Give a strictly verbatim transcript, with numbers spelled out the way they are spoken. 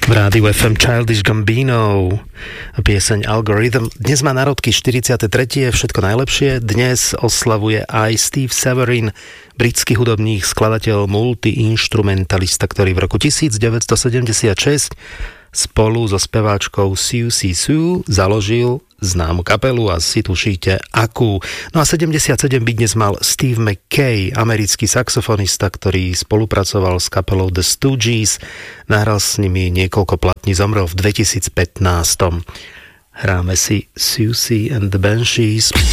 V rádiu ef em Childish Gambino, pieseň Algorithm. Dnes má narodky štyridsiate tretie všetko najlepšie. Dnes oslavuje aj Steve Severin, britský hudobník, skladateľ, multiinstrumentalista, ktorý v roku devätnásťstosedemdesiatšesť spolu so speváčkou Siouxsie Sioux založil známu kapelu a si tušíte akú. No a sedemdesiatsedem by dnes mal Steve McKay, americký saxofonista, ktorý spolupracoval s kapelou The Stooges, nahral s nimi niekoľko platní, zomrel v dvetisícpätnásť. Hráme si Siouxsie and the Banshees.